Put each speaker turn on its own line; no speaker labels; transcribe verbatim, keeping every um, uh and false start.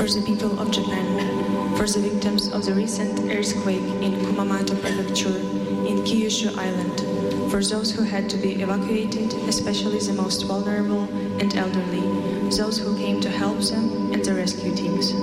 the people of Japan, for the victims of the recent earthquake in Kumamoto Prefecture in Kyushu Island, for those who had to be evacuated, especially the most vulnerable and elderly, those who came to help them, and the rescue teams.